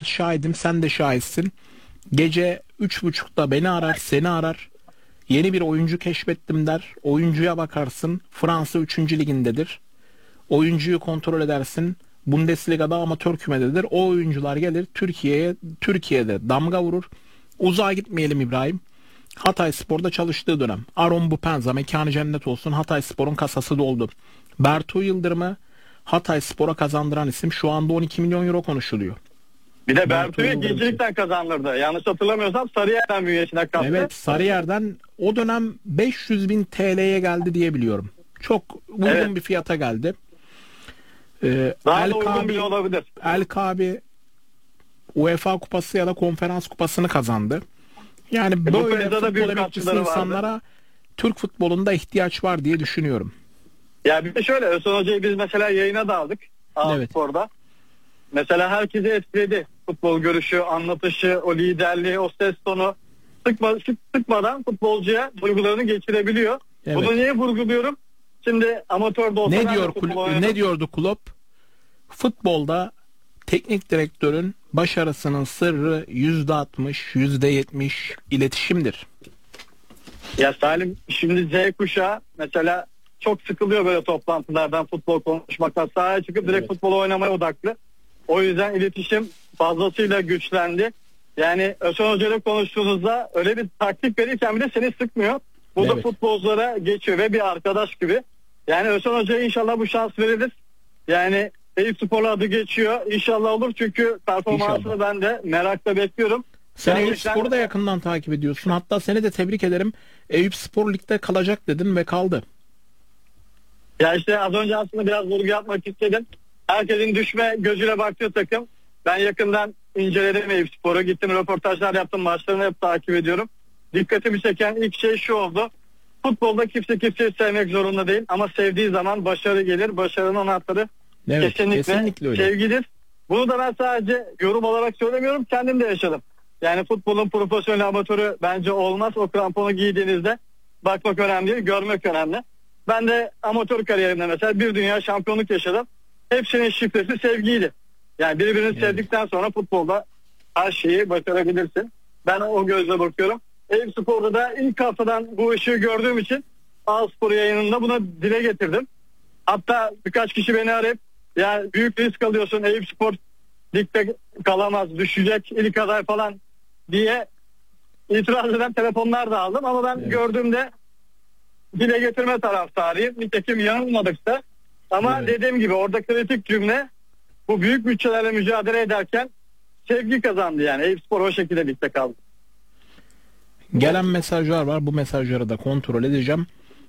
şahidim, sen de şahitsin. Gece 3.30'da beni arar, seni arar. Yeni bir oyuncu keşfettim der. Oyuncuya bakarsın. Fransa 3. ligindedir. Oyuncuyu kontrol edersin. Bundesliga'da amatör kümededir. O oyuncular gelir Türkiye'de damga vurur. Uzağa gitmeyelim İbrahim. Hatayspor'da çalıştığı dönem. Aron Bupenza, mekanı cennet olsun, Hatayspor'un kasası doldu. Bertu Yıldırım'ı Hatayspor'a kazandıran isim, şu anda 12 milyon euro konuşuluyor. Bir de Bertu'yu ikincilikten kazandırdı. Yanlış hatırlamıyorsam Sarıyer'den bünyesine kattı. Evet, Sarıyer'den o dönem 500 bin TL'ye geldi diye biliyorum. Çok uygun bir fiyata geldi. Daha da uygun bile olabilir. El Kabi UEFA kupası ya da konferans kupasını kazandı. Yani böyle futbol emekçisi insanlara Türk futbolunda ihtiyaç var diye düşünüyorum. Ya bir de şöyle, Özcan Hoca'yı biz mesela yayına da aldık. Evet. Spor'da. Mesela herkesi etkiledi. Futbol görüşü, anlatışı, o liderliği, o ses tonu. Sıkmadan futbolcuya duygularını geçirebiliyor. Evet. Bunu niye vurguluyorum? Şimdi amatörde olsa... Ne diyordu Klopp? Futbolda teknik direktörün başarısının sırrı %60, %70 iletişimdir. Ya Salim, şimdi Z kuşağı mesela çok sıkılıyor böyle toplantılardan, futbol konuşmaktan. Sahaya çıkıp direkt futbol oynamaya odaklı. O yüzden iletişim fazlasıyla güçlendi. Yani Özcan Hoca ile konuştuğunuzda öyle bir taktik verirken bile seni sıkmıyor. Bu da futbolculara geçiyor ve bir arkadaş gibi. Yani Özcan Hoca'ya inşallah bu şans verilir. Yani Eyüpspor'la adı geçiyor. İnşallah olur, çünkü performansını ben de merakla bekliyorum. Sen Eyüpspor'u da yakından takip ediyorsun. Hatta seni de tebrik ederim. Eyüpspor ligde kalacak dedin ve kaldı. Ya işte az önce aslında biraz vurgu yapmak istedim. Herkesin düşme gözüyle baktığı takım. Ben yakından inceledim Eyüpspor'u. Gittim, röportajlar yaptım. Maçlarını hep takip ediyorum. Dikkatimi çeken ilk şey şu oldu. Futbolda kimse kimseyi sevmek zorunda değil. Ama sevdiği zaman başarı gelir. Başarının anahtarı kesinlikle öyle. Sevgidir. Bunu da ben sadece yorum olarak söylemiyorum. Kendim de yaşadım. Yani futbolun profesyonel amatörü bence olmaz. O kramponu giydiğinizde bakmak önemli değil, görmek önemli. Ben de amatör kariyerimde mesela bir dünya şampiyonluk yaşadım. Hepsinin şifresi sevgiydi. Yani birbirini sevdikten sonra futbolda her şeyi başarabilirsin. Ben o gözle bakıyorum. Eyüpspor'da da ilk haftadan bu ışığı gördüğüm için A-Spor yayınında buna dile getirdim. Hatta birkaç kişi beni arayıp, yani büyük risk alıyorsun, Eyüpspor ligde kalamaz, düşecek, ilk aday falan diye itiraz eden telefonlar da aldım. Ama ben gördüğümde dile getirme taraftarıyım. Nitekim yanılmadıksa. Ama dediğim gibi orada kritik cümle, bu büyük bütçelerle mücadele ederken sevgi kazandı yani. Eyüpspor o şekilde ligde kaldı. Gelen mesajlar var. Bu mesajları da kontrol edeceğim.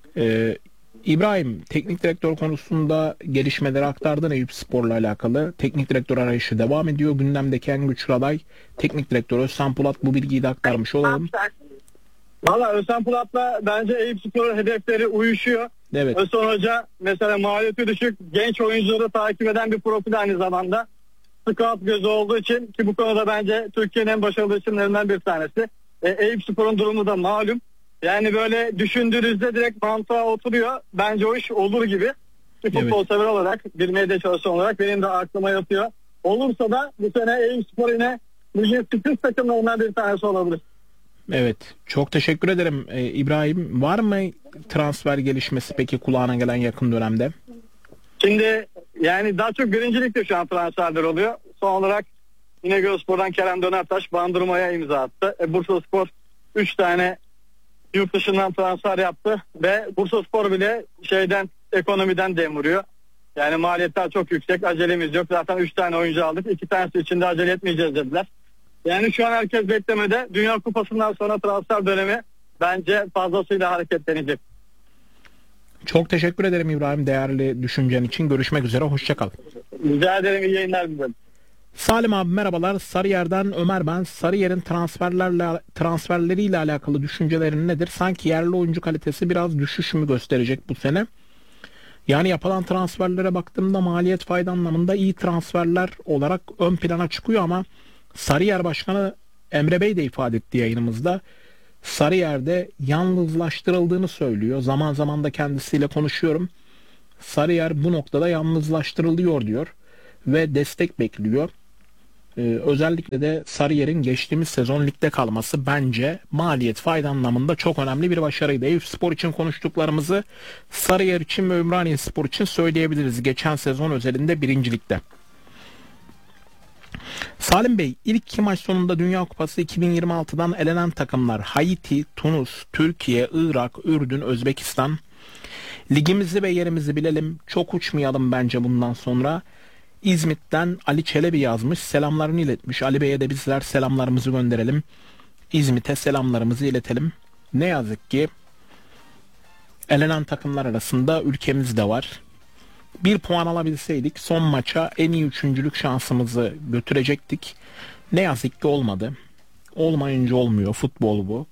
İbrahim, teknik direktör konusunda gelişmeleri aktardın Eyüpspor'la alakalı. Teknik direktör arayışı devam ediyor. Gündemdeki en güçlü aday teknik direktör Özcan Pulat. Bu bilgiyi de aktarmış olalım. Valla Özcan Pulat'la bence Eyüpspor'un hedefleri uyuşuyor. Evet. Özcan Hoca mesela maliyeti düşük, genç oyuncuları takip eden bir profil aynı zamanda. Scout gözü olduğu için, ki bu konuda bence Türkiye'nin en başarılı isimlerinden bir tanesi. Eyüpspor'un durumu da malum. Yani böyle düşündüğünüzde direkt mantığa oturuyor. Bence o iş olur gibi. Bir futbol sever olarak, bir medya çalışan olarak benim de aklıma yatıyor. Olursa da bu sene Eyüpspor yine ligin sürpriz takımlarından bir tanesi olabilir. Evet. Çok teşekkür ederim İbrahim. Var mı transfer gelişmesi peki kulağına gelen yakın dönemde? Şimdi yani daha çok birincilikte şu an transferler oluyor. Son olarak İnegölspor'dan Kerem Dönertaş Bandırma'ya imza attı. Bursaspor 3 tane yurt dışından transfer yaptı ve Bursaspor bile ekonomiden dem vuruyor. Yani maliyetler çok yüksek, acelemiz yok. Zaten 3 tane oyuncu aldık. 2 tanesi için de acele etmeyeceğiz dediler. Yani şu an herkes beklemede. Dünya Kupası'ndan sonra transfer dönemi bence fazlasıyla hareketlenecek. Çok teşekkür ederim İbrahim, değerli düşüncen için. Görüşmek üzere, hoşça kal. Rica ederim, iyi yayınlar dilerim. Salim abi merhabalar. Sarıyer'den Ömer ben. Sarıyer'in transferleriyle alakalı düşüncelerin nedir? Sanki yerli oyuncu kalitesi biraz düşüş mü gösterecek bu sene? Yani yapılan transferlere baktığımda maliyet fayda anlamında iyi transferler olarak ön plana çıkıyor ama Sarıyer Başkanı Emre Bey de ifade etti yayınımızda. Sarıyer'de yalnızlaştırıldığını söylüyor. Zaman zaman da kendisiyle konuşuyorum. Sarıyer bu noktada yalnızlaştırılıyor diyor ve destek bekliyor. Özellikle de Sarıyer'in geçtiğimiz sezon ligde kalması bence maliyet fayda anlamında çok önemli bir başarıydı. Eyüpspor için konuştuklarımızı Sarıyer için ve Ümraniyespor için söyleyebiliriz. Geçen sezon özelinde birincilikte. Salim Bey, ilk iki maç sonunda Dünya Kupası 2026'dan elenen takımlar Haiti, Tunus, Türkiye, Irak, Ürdün, Özbekistan. Ligimizi ve yerimizi bilelim, çok uçmayalım bence bundan sonra. İzmit'ten Ali Çelebi yazmış, selamlarını iletmiş. Ali Bey'e de bizler selamlarımızı gönderelim. İzmit'e selamlarımızı iletelim. Ne yazık ki elenen takımlar arasında ülkemiz de var. Bir puan alabilseydik son maça en iyi üçüncülük şansımızı götürecektik. Ne yazık ki olmadı. Olmayınca olmuyor. Futbol bu.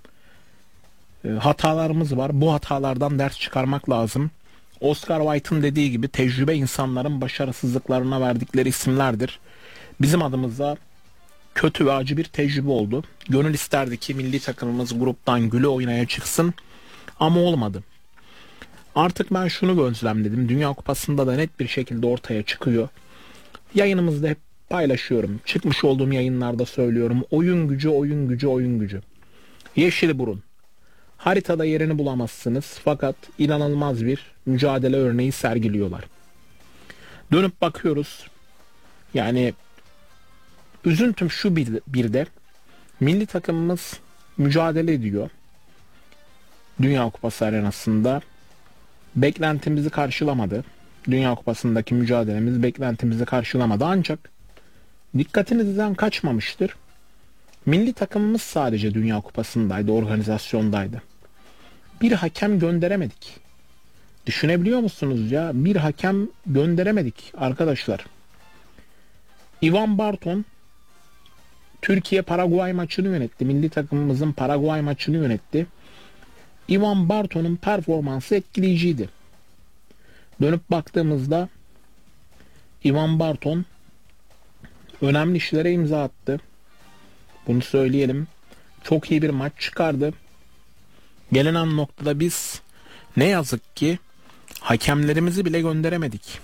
Hatalarımız var. Bu hatalardan ders çıkarmak lazım. Oscar Wilde'ın dediği gibi tecrübe insanların başarısızlıklarına verdikleri isimlerdir. Bizim adımıza kötü ve acı bir tecrübe oldu. Gönül isterdi ki milli takımımız gruptan güle oynaya çıksın ama olmadı. Artık ben şunu gözlemledim. Dünya Kupası'nda da net bir şekilde ortaya çıkıyor. Yayınımızda hep paylaşıyorum. Çıkmış olduğum yayınlarda söylüyorum. Oyun gücü, oyun gücü, oyun gücü. Yeşilburun. Haritada yerini bulamazsınız fakat inanılmaz bir mücadele örneği sergiliyorlar. Dönüp bakıyoruz. Yani üzüntüm şu bir de milli takımımız mücadele ediyor. Dünya Kupası arenasında beklentimizi karşılamadı. Dünya Kupası'ndaki mücadelemiz beklentimizi karşılamadı ancak dikkatinizden kaçmamıştır. Milli takımımız sadece Dünya Kupası'ndaydı, organizasyondaydı. Bir hakem gönderemedik. Düşünebiliyor musunuz ya? Bir hakem gönderemedik arkadaşlar. Ivan Barton Türkiye-Paraguay maçını yönetti. Milli takımımızın Paraguay maçını yönetti. Ivan Barton'un performansı etkileyiciydi. Dönüp baktığımızda Ivan Barton önemli işlere imza attı. Bunu söyleyelim. Çok iyi bir maç çıkardı. Gelinen noktada biz ne yazık ki hakemlerimizi bile gönderemedik.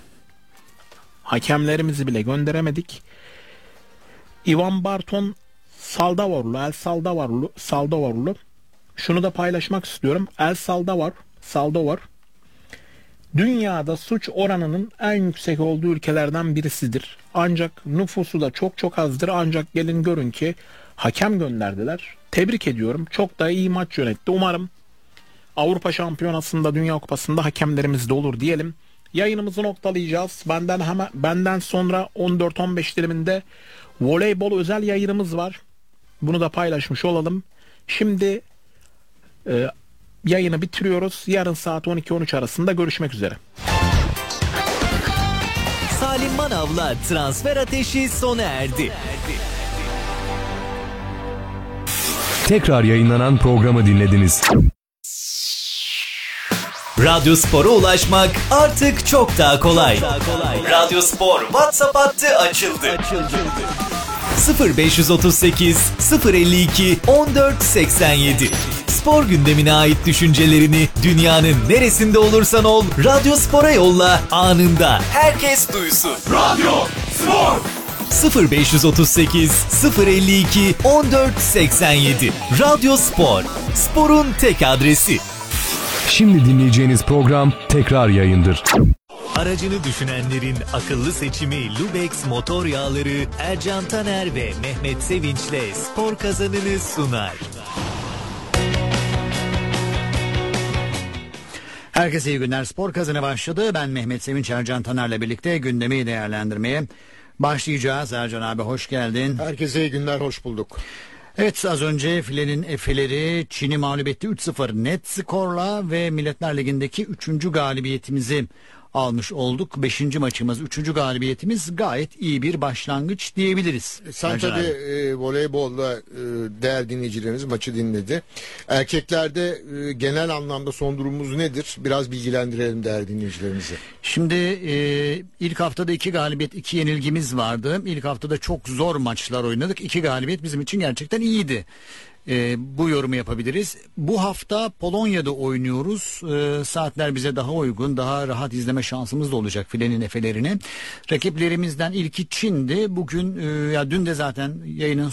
Ivan Barton El Salvadorlu. Şunu da paylaşmak istiyorum. El Salvador dünyada suç oranının en yüksek olduğu ülkelerden birisidir. Ancak nüfusu da çok çok azdır. Ancak gelin görün ki hakem gönderdiler. Tebrik ediyorum. Çok da iyi maç yönetti. Umarım Avrupa Şampiyonası'nda, Dünya Kupası'nda hakemlerimiz de olur diyelim. Yayınımızı noktalayacağız. Benden sonra 14-15 diliminde voleybol özel yayınımız var. Bunu da paylaşmış olalım. Şimdi yayını bitiriyoruz. Yarın saat 12-13 arasında görüşmek üzere. Salim Manav'la Transfer Ateşi sona erdi. Tekrar yayınlanan programı dinlediniz. Radyo Spor'a ulaşmak artık çok daha kolay. Radyo Spor WhatsApp hattı açıldı. 0538 052 1487. Spor gündemine ait düşüncelerini dünyanın neresinde olursan ol Radyo Spor'a yolla, anında herkes duysun. Radyo Spor 0538 052 1487. Radyo Spor, sporun tek adresi. Şimdi dinleyeceğiniz program tekrar yayındır. Aracını düşünenlerin akıllı seçimi Lubex motor yağları Ercan Taner ve Mehmet Sevinç'le spor kazanını sunar. Herkese iyi günler. Spor kazanı başladı. Ben Mehmet Sevinç, Ercan Taner'le birlikte gündemi değerlendirmeye başlayacağız. Ercan abi hoş geldin. Herkese iyi günler, hoş bulduk. Evet, az önce filenin Efe'leri Çin'i mağlup etti 3-0 net skorla ve Milletler Ligi'ndeki 3. galibiyetimizi almış olduk. 5. maçımız, 3. galibiyetimiz, gayet iyi bir başlangıç diyebiliriz. Sen Ercan tabii voleybolda değerli dinleyicilerimiz maçı dinledi. Erkeklerde genel anlamda son durumumuz nedir? Biraz bilgilendirelim değerli dinleyicilerimizi. Şimdi ilk haftada 2 galibiyet 2 yenilgimiz vardı. İlk haftada çok zor maçlar oynadık. 2 galibiyet bizim için gerçekten iyiydi. Bu yorumu yapabiliriz. Bu hafta Polonya'da oynuyoruz. Saatler bize daha uygun, daha rahat izleme şansımız da olacak filenin efelerini. Rakiplerimizden ilki Çin'di. Bugün ya dün de zaten yayının